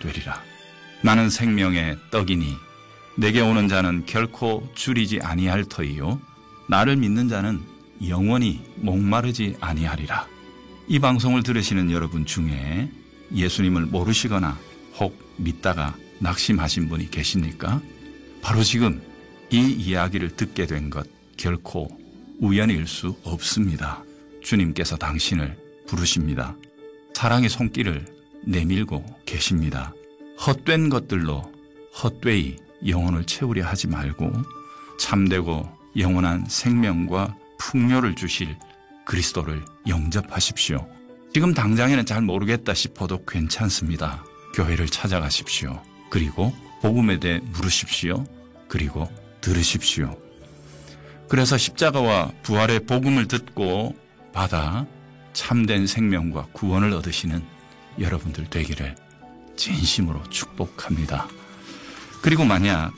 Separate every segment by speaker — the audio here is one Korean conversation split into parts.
Speaker 1: 되리라. 나는 생명의 떡이니 내게 오는 자는 결코 줄이지 아니할 터이요 나를 믿는 자는 영원히 목마르지 아니하리라. 이 방송을 들으시는 여러분 중에 예수님을 모르시거나 혹 믿다가 낙심하신 분이 계십니까? 바로 지금 이 이야기를 듣게 된 것 결코 우연일 수 없습니다. 주님께서 당신을 부르십니다. 사랑의 손길을 내밀고 계십니다. 헛된 것들로 헛되이 영혼을 채우려 하지 말고 참되고 영원한 생명과 풍요를 주실 그리스도를 영접하십시오. 지금 당장에는 잘 모르겠다 싶어도 괜찮습니다. 교회를 찾아가십시오. 그리고 복음에 대해 물으십시오. 그리고 들으십시오. 그래서 십자가와 부활의 복음을 듣고 받아 참된 생명과 구원을 얻으시는 여러분들 되기를 진심으로 축복합니다. 그리고 만약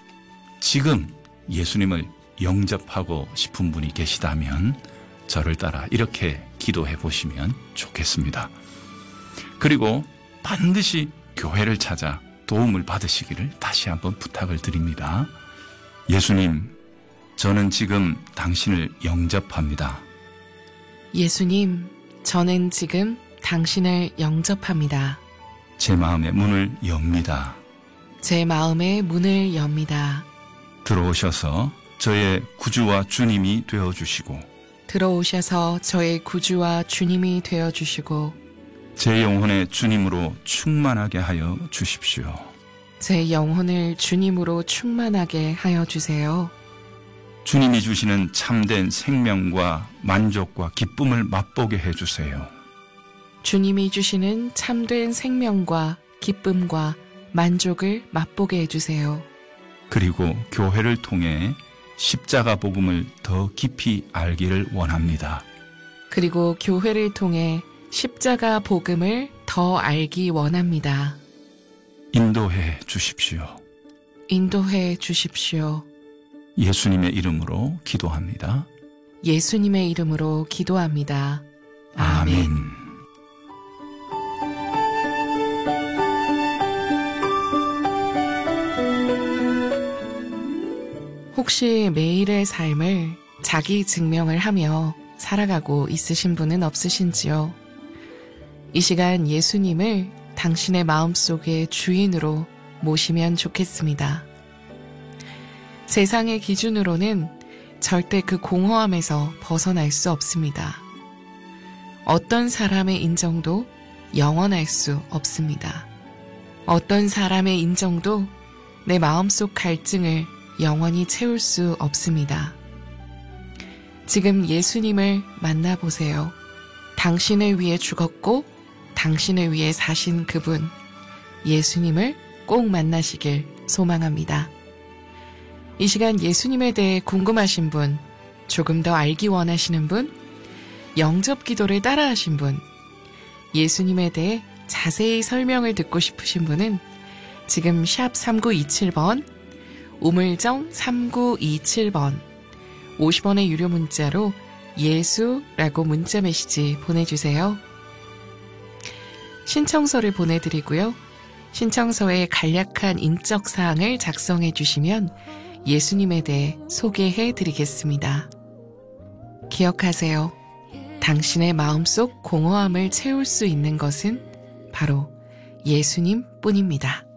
Speaker 1: 지금 예수님을 영접하고 싶은 분이 계시다면 저를 따라 이렇게 기도해 보시면 좋겠습니다. 그리고 반드시 교회를 찾아 도움을 받으시기를 다시 한번 부탁을 드립니다. 예수님, 저는 지금 당신을 영접합니다.
Speaker 2: 예수님, 저는 지금 당신을 영접합니다.
Speaker 1: 제 마음의 문을 엽니다.
Speaker 2: 제 마음의 문을 엽니다.
Speaker 1: 들어오셔서 저의 구주와 주님이 되어주시고
Speaker 2: 들어오셔서 저의 구주와 주님이 되어주시고
Speaker 1: 제 영혼의 주님으로 충만하게 하여 주십시오.
Speaker 2: 제 영혼을 주님으로 충만하게 하여 주세요.
Speaker 1: 주님이 주시는 참된 생명과 만족과 기쁨을 맛보게 해주세요.
Speaker 2: 주님이 주시는 참된 생명과 기쁨과 만족을 맛보게 해주세요.
Speaker 1: 그리고 교회를 통해 십자가 복음을 더 깊이 알기를 원합니다.
Speaker 2: 그리고 교회를 통해 십자가 복음을 더 알기 원합니다.
Speaker 1: 인도해 주십시오.
Speaker 2: 인도해 주십시오.
Speaker 1: 예수님의 이름으로 기도합니다.
Speaker 2: 예수님의 이름으로 기도합니다.
Speaker 1: 아멘.
Speaker 2: 혹시 매일의 삶을 자기 증명을 하며 살아가고 있으신 분은 없으신지요? 이 시간 예수님을 당신의 마음속의 주인으로 모시면 좋겠습니다. 세상의 기준으로는 절대 그 공허함에서 벗어날 수 없습니다. 어떤 사람의 인정도 영원할 수 없습니다. 어떤 사람의 인정도 내 마음속 갈증을 영원히 채울 수 없습니다. 지금 예수님을 만나보세요. 당신을 위해 죽었고 당신을 위해 사신 그분, 예수님을 꼭 만나시길 소망합니다. 이 시간 예수님에 대해 궁금하신 분, 조금 더 알기 원하시는 분, 영접 기도를 따라하신 분, 예수님에 대해 자세히 설명을 듣고 싶으신 분은 지금 샵 3927번, 우물정 3927번, 50원의 유료 문자로 예수라고 문자 메시지 보내주세요. 신청서를 보내드리고요. 신청서에 간략한 인적 사항을 작성해 주시면 예수님에 대해 소개해 드리겠습니다. 기억하세요. 당신의 마음속 공허함을 채울 수 있는 것은 바로 예수님 뿐입니다.